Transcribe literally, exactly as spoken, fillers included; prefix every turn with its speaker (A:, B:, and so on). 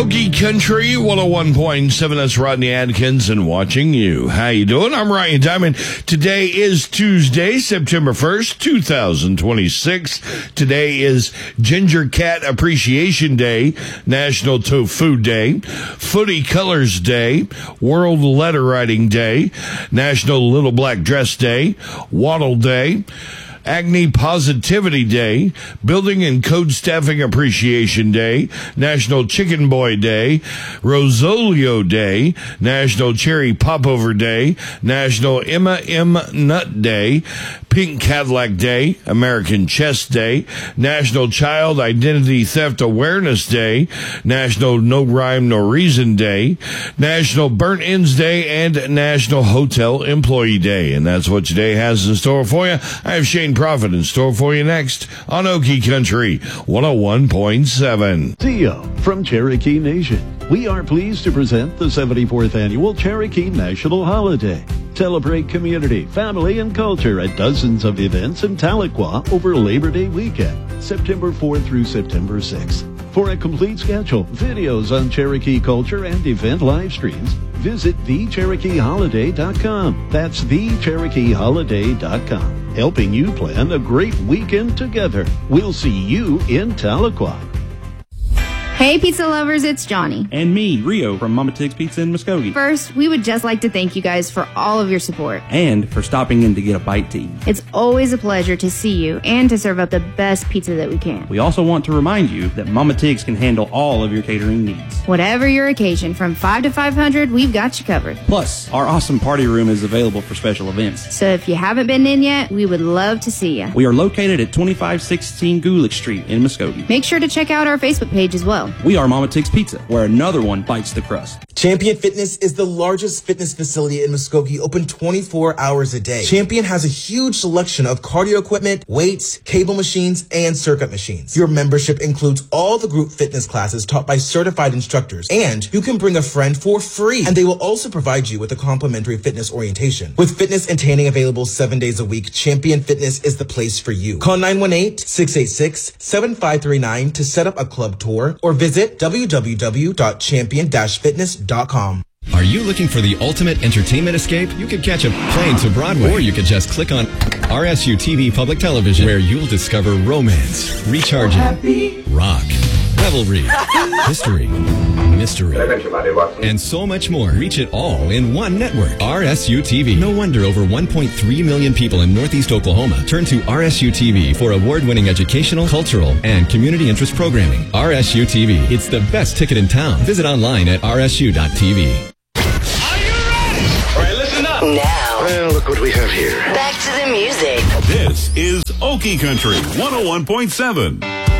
A: Okie Country one oh one point seven. That's Rodney Adkins and watching you. How you doing? I'm Ryan Diamond. Today is Tuesday, September first, two thousand twenty-six. Today is Ginger Cat Appreciation Day, National Tofu Day, Footy Colors Day, World Letter Writing Day, National Little Black Dress Day, Waddle Day, Acne Positivity Day, Building and Code Staffing Appreciation Day, National Chicken Boy Day, Rosolio Day, National Cherry Popover Day, National Emma M. Nut Day, Pink Cadillac Day, American Chess Day, National Child Identity Theft Awareness Day, National No Rhyme No Reason Day, National Burnt Ends Day, and National Hotel Employee Day. And that's what today has in store for you. I have Shane Prophet in store for you next on Okie Country one oh one point seven.
B: Theo from Cherokee Nation. We are pleased to present the seventy-fourth Annual Cherokee National Holiday. Celebrate community, family, and culture at dozens of events in Tahlequah over Labor Day weekend, September fourth through September sixth. For a complete schedule, videos on Cherokee culture, and event live streams, visit the cherokee holiday dot com. That's the cherokee holiday dot com. Helping you plan a great weekend together. We'll see you in Tahlequah.
C: Hey, pizza lovers, it's Johnny.
D: And me, Rio, from Mama Tig's Pizza in Muskogee.
C: First, we would just like to thank you guys for all of your support.
D: And for stopping in to get a bite to eat.
C: It's always a pleasure to see you and to serve up the best pizza that we can.
D: We also want to remind you that Mama Tig's can handle all of your catering needs.
C: Whatever your occasion, from five to five hundred, we've got you covered.
D: Plus, our awesome party room is available for special events.
C: So if you haven't been in yet, we would love to see you.
D: We are located at twenty-five sixteen Gulick Street in Muskogee.
C: Make sure to check out our Facebook page as well.
D: We are Mama Tig's Pizza, where another one bites the crust.
E: Champion Fitness is the largest fitness facility in Muskogee, open twenty-four hours a day. Champion has a huge selection of cardio equipment, weights, cable machines, and circuit machines. Your membership includes all the group fitness classes taught by certified instructors, and you can bring a friend for free. And they will also provide you with a complimentary fitness orientation. With fitness and tanning available seven days a week, Champion Fitness is the place for you. Call nine one eight, six eight six, seven five three nine to set up a club tour, or visit w w w dot champion dash fitness dot com.
F: Are you looking for the ultimate entertainment escape? You could catch a plane to Broadway, or you could just click on R S U T V Public Television, where you'll discover romance, recharging, rock, revelry, history, mystery, and so much more. Reach it all in one network. R S U T V. No wonder over one point three million people in Northeast Oklahoma turn to R S U T V for award-winning educational, cultural, and community interest programming. R S U T V. It's the best ticket in town. Visit online at r s u dot t v.
G: Are you ready? All right, listen up.
H: Now,
G: well, look what we have here.
H: Back to the music.
I: This is Okie Country one oh one point seven.